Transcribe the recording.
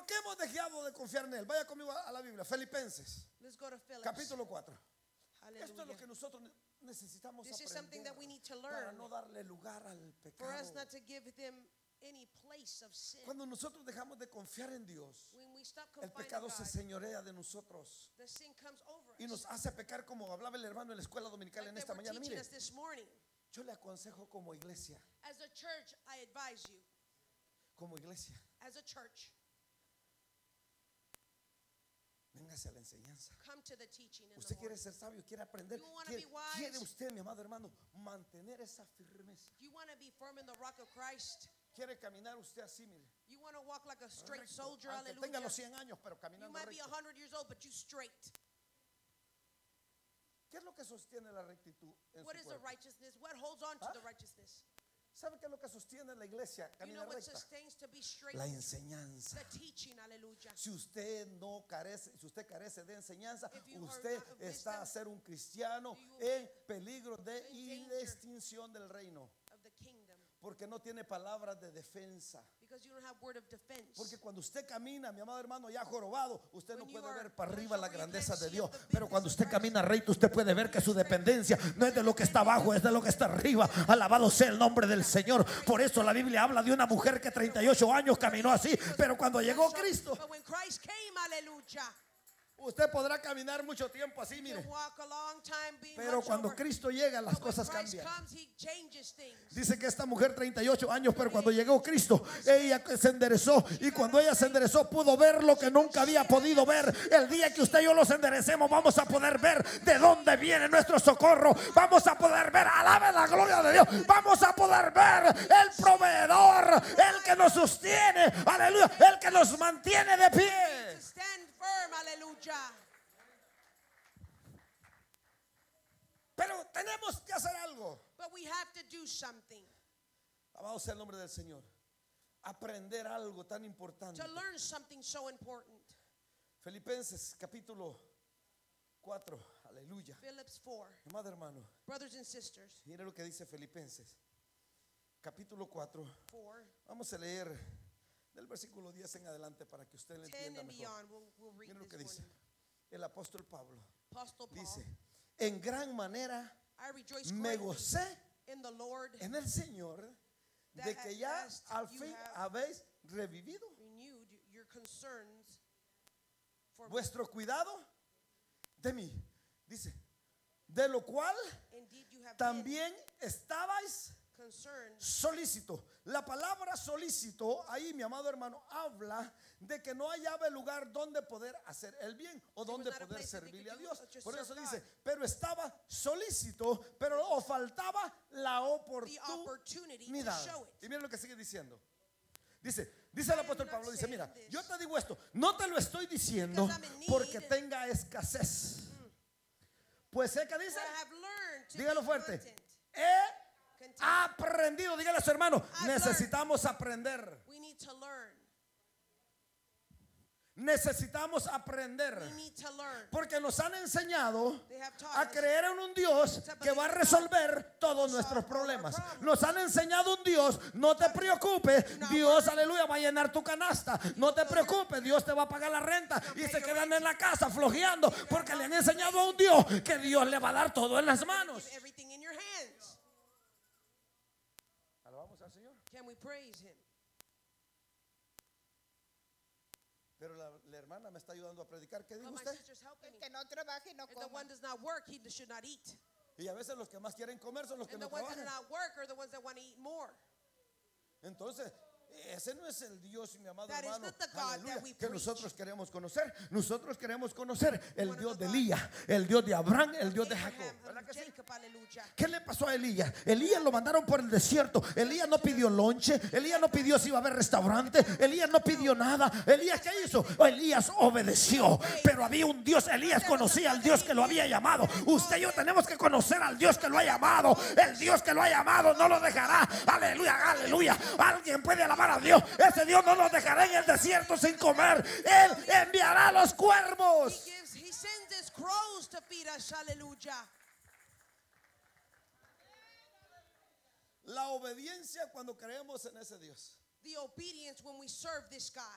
qué hemos dejado de confiar en Él? Vaya conmigo a la Biblia, Filipenses, Let's go to Philippians. capítulo 4. Hallelujah. Esto es lo que nosotros necesitamos This is something aprender that we need to para learn no darle lugar al for us pecado. not to give them any place of sin. Cuando nosotros dejamos de confiar en Dios, When we stop el confiding pecado in se God, señorea de nosotros the sin comes over y us. nos hace pecar, como hablaba el hermano en la escuela dominical Like en they esta were mañana. teaching Mire, us this morning. yo le aconsejo como iglesia, As a church, I advise you, as a church, véngase a la enseñanza. come to the teaching in Usted the quiere morning. ser sabio, quiere aprender, You wanna quiere, be wise? quiere usted, mi amado hermano, mantener esa firmeza. You want to be firm in the rock of Christ. Quiere caminar usted así, mire, You want to walk like a straight recto, soldier. aunque tenga Hallelujah. los 100 años, pero You caminando might be recto. 100 years old, but you straight. ¿Qué es lo que sostiene la rectitud en What su is the cuerpo? righteousness? What holds on to ¿Ah? the righteousness? ¿Sabe qué es lo que sostiene la iglesia? You know Caminar what recta. sustains to be straight? La enseñanza. The teaching. Hallelujah. Si usted no carece, si usted carece de enseñanza, If you are usted not of está wisdom, a ser un cristiano you will en peligro de in danger extinción del reino, Of the kingdom. porque no tiene palabras de defensa. Because you don't have word of defense. Porque cuando usted camina, mi amado hermano, ya jorobado, usted no When you puede are ver para arriba la you grandeza can't de see Dios. the Pero cuando bigness usted of Christ. camina recto, usted puede ver que su dependencia no es de lo que está abajo, es de lo que está arriba. Alabado sea el nombre del Señor. Por eso la Biblia habla de una mujer que 38 años caminó así, pero cuando llegó Cristo, But when Christ came, hallelujah, usted podrá caminar mucho tiempo así, you mire. can walk a long time being Pero hunched cuando over. Cristo llega, las But when cosas Christ cambian. comes, he changes things. Dice que esta mujer 38 años, pero cuando llegó Cristo, ella se enderezó. Y cuando ella se enderezó, pudo ver lo que nunca había podido ver. El día que usted y yo los enderecemos, vamos a poder ver de dónde viene nuestro socorro. Vamos a poder ver, alabe la gloria de Dios. Vamos a poder ver el proveedor, el que nos sostiene, aleluya, el que nos mantiene de To pie. stand firm, hallelujah. Pero tenemos que hacer algo. But we have to do something. Alabado sea el nombre del Señor. Aprender algo tan importante. To learn something so important. Filipenses capítulo 4, aleluya. Philippians 4. Amado hermano, Brothers and sisters, mire lo que dice Filipenses capítulo 4. 4. Vamos a leer del versículo 10 en adelante para que usted lo 10 entienda and mejor. beyond, we'll read Mire lo que this dice morning. el apóstol Pablo. Apostle Paul, Dice, en gran manera I rejoice me greatly gocé in the Lord en el Señor de that que at ya last al you fin have habéis revivido renewed your concerns for me. vuestro cuidado de mí. Dice, de lo cual Indeed, you have been también estabais concerned. solícito. La palabra solícito, ahí mi amado hermano, habla de que no hallaba lugar donde poder hacer el bien o There was donde not a poder place that they servirle a could do Dios. such a Por eso serve dice, God. pero estaba solícito, pero o faltaba la The oportunidad. opportunity to show it. Y mira lo que sigue diciendo. Dice el apóstol not Pablo, dice, saying mira, this yo te digo esto, no te lo estoy diciendo because I'm in need. porque tenga escasez. Pues sé que dice, For I have learned to dígalo be fuerte, content. he Content. aprendido, dígale a su hermano, I've necesitamos aprender. We need to learn. Necesitamos aprender. We need to learn. Porque nos han enseñado They have taught a us creer en un Dios que va a resolver todos nuestros problemas. Nos han enseñado un Dios, no te preocupes, Dios, aleluya, va a llenar tu canasta. No te preocupes, Dios te va a pagar la renta. Y se quedan en la casa flojeando porque le han enseñado a un Dios que Dios le va a dar todo en las manos. Give everything in your hands. Alabamos al Señor. Can we praise him? Pero la hermana me está ayudando a predicar. ¿Qué dijo But my usted? sister's helping me. Que no trabaje no If the coma. one does not work, he should not eat. Y a veces los que más quieren comer son los que And no the ones that do trabajan. not work are the ones that want to eat more. Entonces, ese no es el Dios, mi amado That is hermano, not the God aleluya, that we que preach. nosotros queremos conocer. Nosotros queremos conocer el One of Dios the de God. Elías, el Dios de Abraham, el Dios de Jacob. Abraham, ¿Verdad que sí? Jacob, hallelujah. ¿Qué le pasó a Elías? Elías lo mandaron por el desierto. Elías no pidió lonche. Elías no pidió si iba a haber restaurante. Elías no pidió nada. Elías, ¿qué hizo? Elías obedeció. Pero había un Dios. Elías conocía al Dios que lo había llamado. Usted y yo tenemos que conocer al Dios que lo ha llamado. El Dios que lo ha llamado no lo dejará. Aleluya, aleluya. Alguien puede alabar a Dios. Ese Dios no nos dejará en el desierto sin comer. Él enviará los cuervos. He sends his crows to feed us, hallelujah. La obediencia cuando creemos en ese Dios. The obedience when we serve this God.